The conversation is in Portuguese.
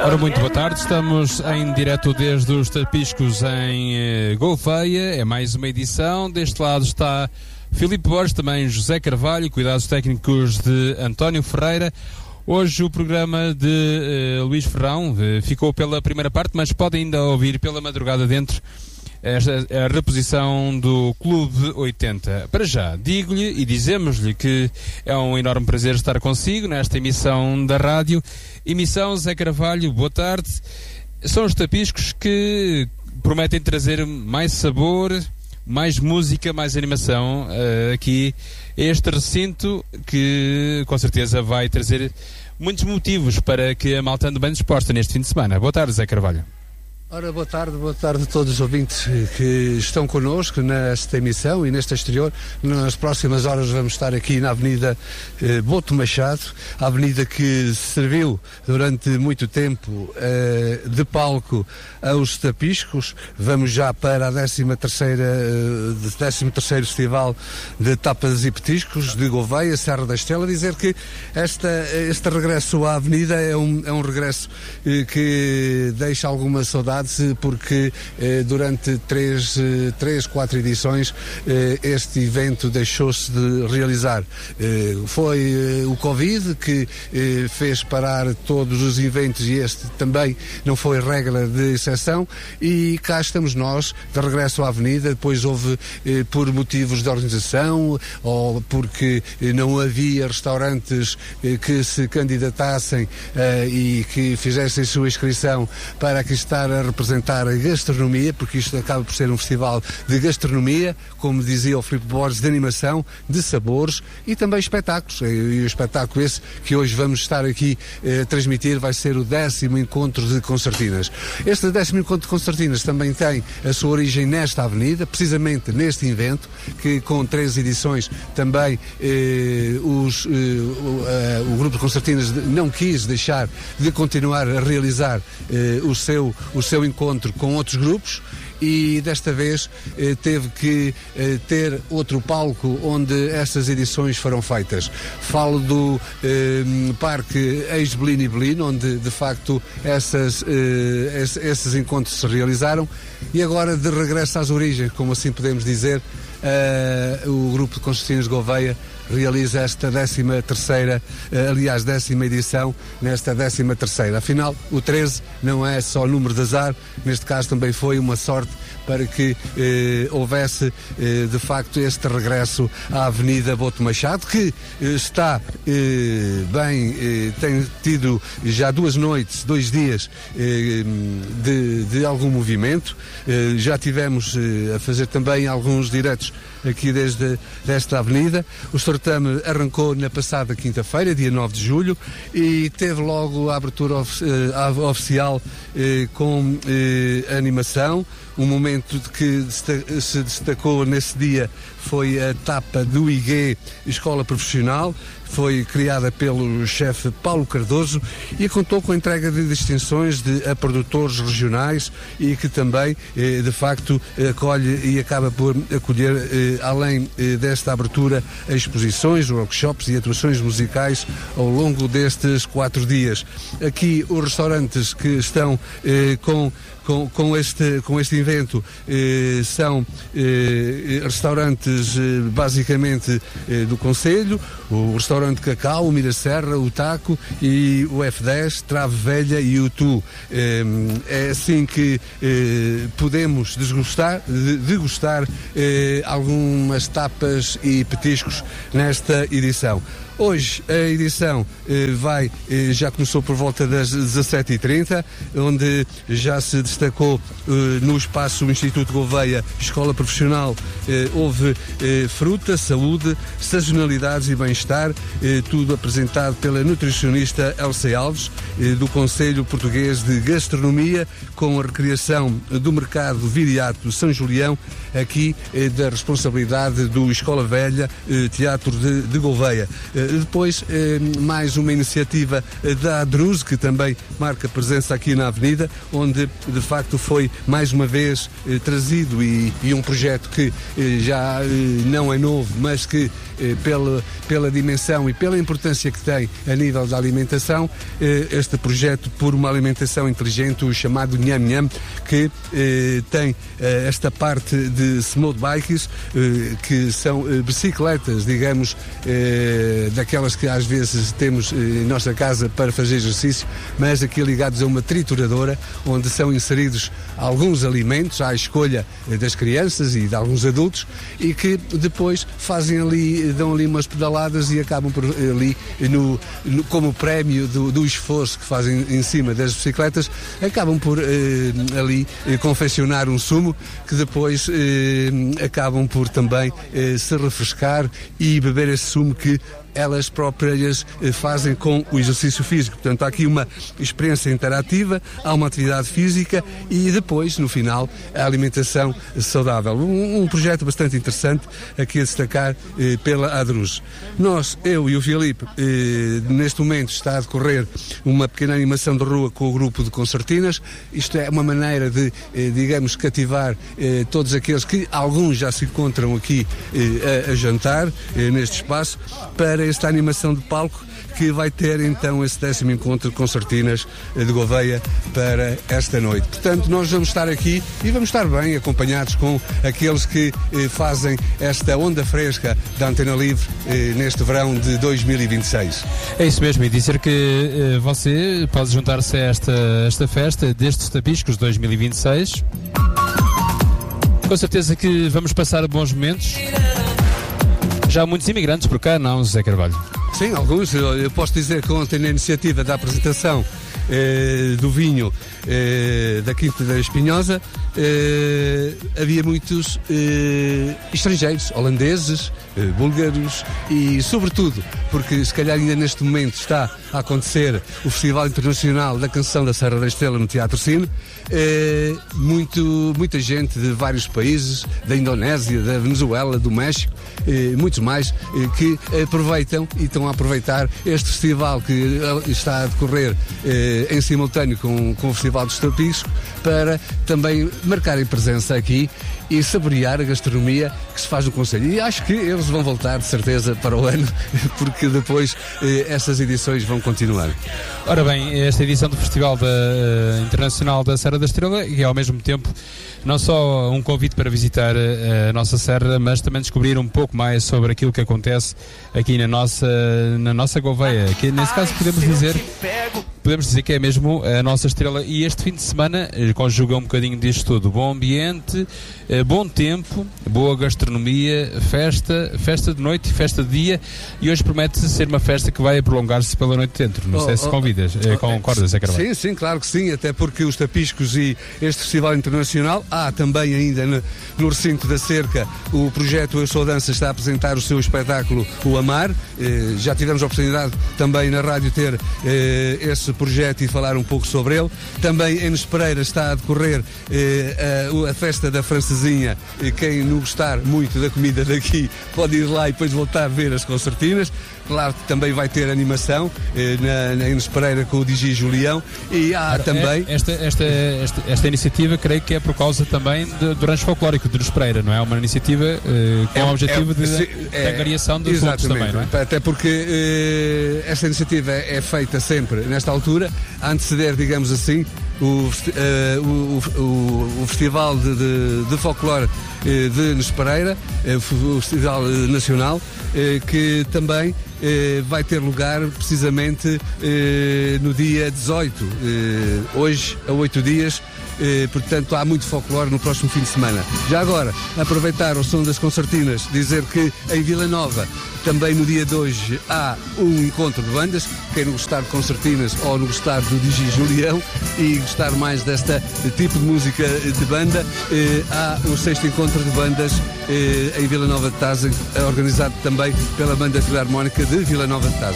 Ora, muito boa tarde, estamos em direto desde os Tapiscos em Gouveia, é mais uma edição. Deste lado está Filipe Borges, também José Carvalho, cuidados técnicos de António Ferreira. Hoje o programa de Luís Ferrão ficou pela primeira parte, mas pode ainda ouvir pela madrugada dentro a reposição do Clube 80. Para já, digo-lhe e dizemos-lhe que é um enorme prazer estar consigo nesta emissão da rádio. Emissão Zé Carvalho, boa tarde. São os Tapiscos que prometem trazer mais sabor, mais música, mais animação aqui a este recinto, que com certeza vai trazer muitos motivos para que a malta ande bem disposta neste fim de semana. Boa tarde, Zé Carvalho. Ora, boa tarde a todos os ouvintes que estão connosco nesta emissão e neste exterior. Nas próximas horas vamos estar aqui na Avenida Boto Machado, a avenida que serviu durante muito tempo de palco aos Tapiscos. Vamos já para a 13º Festival de Tapas e Petiscos de Gouveia, Serra da Estrela. Dizer que este regresso à avenida é um regresso que deixa alguma saudade, porque durante 4 edições este evento deixou-se de realizar. Foi o Covid que fez parar todos os eventos e este também não foi regra de exceção, e cá estamos nós de regresso à avenida. Depois houve, por motivos de organização ou porque não havia restaurantes que se candidatassem e que fizessem sua inscrição para aqui estar a representar a gastronomia, porque isto acaba por ser um festival de gastronomia, como dizia o Filipe Borges, de animação, de sabores e também espetáculos. E o espetáculo esse que hoje vamos estar aqui a transmitir vai ser o 10º encontro de concertinas. Este 10º encontro de concertinas também tem a sua origem nesta avenida, precisamente neste evento, que com 3 edições também o grupo de concertinas não quis deixar de continuar a realizar o seu encontro com outros grupos, e desta vez teve que ter outro palco onde essas edições foram feitas. Falo do Parque Ex-Belino e Belino, onde de facto esses encontros se realizaram, e agora de regresso às origens, como assim podemos dizer, o grupo de concertinas de Gouveia realiza esta 13ª edição, nesta 13ª. Afinal, o 13 não é só número de azar, neste caso também foi uma sorte para que houvesse de facto este regresso à Avenida Boto Machado, que está tem tido já 2 dias de algum movimento. Já tivemos a fazer também alguns diretos aqui desde esta avenida. O certame arrancou na passada quinta-feira, dia 9 de julho, e teve logo a abertura oficial com animação. Um momento que se destacou nesse dia foi a etapa do IG Escola Profissional. Foi criada pelo chefe Paulo Cardoso e contou com a entrega de distinções a produtores regionais, e que também, de facto, acolhe e acaba por acolher, além desta abertura, exposições, workshops e atuações musicais ao longo destes 4 dias. Aqui os restaurantes que estão com este evento são restaurantes basicamente do Conselho: o restaurante Cacau, o Miraserra, o Taco e o F10, Trave Velha e o Tu. É assim que podemos degustar algumas tapas e petiscos nesta edição. Hoje a edição já começou por volta das 17h30, onde já se destacou no espaço Instituto Gouveia Escola Profissional. Houve fruta, saúde, sazonalidades e bem-estar, tudo apresentado pela nutricionista Elsa Alves, do Conselho Português de Gastronomia, com a recriação do Mercado Viriato São Julião, aqui da responsabilidade do Escola Velha Teatro de Gouveia. Depois, mais uma iniciativa da ADRUZ, que também marca presença aqui na Avenida, onde de facto foi mais uma vez trazido e um projeto que já não é novo, mas que pela dimensão e pela importância que tem a nível da alimentação, este projeto por uma alimentação inteligente, o chamado Nham Nham, que tem esta parte de smooth bikes, que são bicicletas, digamos, daquelas que às vezes temos em nossa casa para fazer exercício, mas aqui ligados a uma trituradora, onde são inseridos alguns alimentos à escolha das crianças e de alguns adultos, e que depois dão ali umas pedaladas e acabam por ali, como prémio do esforço que fazem em cima das bicicletas, acabam por ali confeccionar um sumo que depois acabam por também se refrescar e beber esse sumo que elas próprias fazem com o exercício físico. Portanto, há aqui uma experiência interativa, há uma atividade física e depois, no final, a alimentação saudável. Um projeto bastante interessante aqui a destacar pela ADRUZ. Eu e o Filipe, neste momento está a decorrer uma pequena animação de rua com o grupo de concertinas. Isto é uma maneira de, digamos, cativar todos aqueles que alguns já se encontram aqui a jantar neste espaço, para esta animação de palco que vai ter então esse 10º encontro de concertinas de Gouveia para esta noite. Portanto, nós vamos estar aqui e vamos estar bem acompanhados com aqueles que fazem esta onda fresca da Antena Livre neste verão de 2026. É isso mesmo, e dizer que você pode juntar-se a esta festa destes Tapiscos 2026. Com certeza que vamos passar bons momentos. Já há muitos imigrantes por cá, não, José Carvalho? Sim, alguns. Eu posso dizer que ontem, na iniciativa da apresentação do vinho da Quinta da Espinhosa, havia muitos estrangeiros, holandeses, búlgaros e, sobretudo, porque se calhar ainda neste momento está a acontecer o Festival Internacional da Canção da Serra da Estrela no Teatro Cine, muita gente de vários países, da Indonésia, da Venezuela, do México, muitos mais, que aproveitam e estão a aproveitar este festival que está a decorrer em simultâneo com o Festival dos Tapiscos, para também marcarem presença aqui e saborear a gastronomia que se faz no Conselho. E acho que eles vão voltar, de certeza, para o ano, porque depois essas edições vão continuar. Ora bem, esta edição do Festival Internacional da Serra da Estrela, que é ao mesmo tempo não só um convite para visitar a nossa serra, mas também descobrir um pouco mais sobre aquilo que acontece aqui na nossa Gouveia, que nesse caso podemos dizer que é mesmo a nossa estrela, e este fim de semana conjuga um bocadinho disto tudo: bom ambiente, bom tempo, boa gastronomia, festa de noite e festa de dia, e hoje promete ser uma festa que vai prolongar-se pela noite dentro. Não sei se concordas, é Carvalho? Sim, claro que sim, até porque os Tapiscos e este Festival Internacional, há também ainda no recinto da Cerca o projeto Eu Sou Dança está a apresentar o seu espetáculo O Amar. Já tivemos a oportunidade também na rádio ter esse projeto e falar um pouco sobre ele. Também em Nespereira está a decorrer a festa da Francesinha. Quem não gostar muito da comida daqui pode ir lá e depois voltar a ver as concertinas. Claro que também vai ter animação na Nespereira com o Digi Julião, e há também... Esta iniciativa creio que é por causa também do rancho folclórico de Nespereira, não é? Uma iniciativa com o objetivo de angariação de fundos também, não é? Até porque esta iniciativa é feita sempre nesta altura, a anteceder, digamos assim, o Festival de Folclore de Nespereira, o Festival Nacional, que também vai ter lugar precisamente no dia 18, hoje a 8 dias. Portanto, há muito folclore no próximo fim de semana. Já agora, aproveitar o som das concertinas, dizer que em Vila Nova, também no dia de hoje, há um encontro de bandas. Quem não gostar de concertinas ou não gostar do Digi Julião e gostar mais deste tipo de música de banda, há o 6º encontro de bandas em Vila Nova de Tazem, organizado também pela Banda Filarmónica de Vila Nova de Tazem.